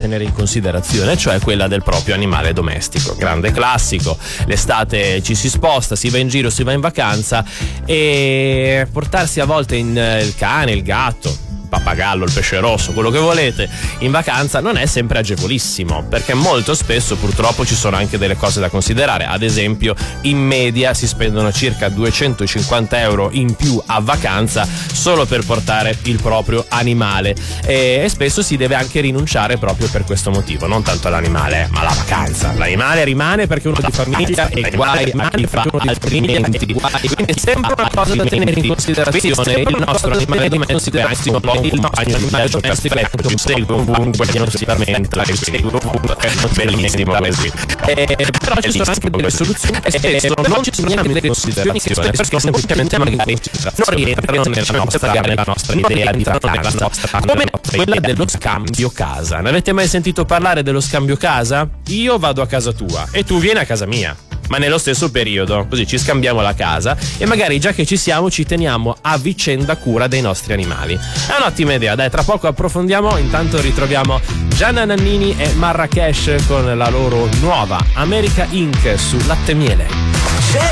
tenere in considerazione, cioè quella del proprio animale domestico. Grande classico, l'estate ci si sposta, si va in giro, si va in vacanza, e portarsi a volte il cane, il gatto, pappagallo, il pesce rosso, quello che volete, in vacanza non è sempre agevolissimo, perché molto spesso purtroppo ci sono anche delle cose da considerare. Ad esempio, in media si spendono circa 250 euro in più a vacanza solo per portare il proprio animale, e spesso si deve anche rinunciare proprio per questo motivo, non tanto all'animale ma alla vacanza. L'animale rimane perché uno di famiglia e guai rimane perché uno di altri guai, quindi è sempre una cosa da tenere in considerazione. Il nostro animale domestico è anche un po' il nostro animale domestico è un seguo ovunque, che non si permette la seguo ovunque, bellissimo così. Però ci sono anche delle soluzioni che spesso non ci sono in considerazione, perché semplicemente magari non rientrano nella nostra idea di vacanza, come quella dello scambio casa. Ne avete mai sentito parlare dello scambio casa? Io vado a casa tua e tu vieni a casa mia, ma nello stesso periodo, così ci scambiamo la casa e magari, già che ci siamo, ci teniamo a vicenda cura dei nostri animali. È un'ottima idea, dai, tra poco approfondiamo. Intanto ritroviamo Gianna Nannini e Marrakesh con la loro nuova America Inc. su Latte e Miele.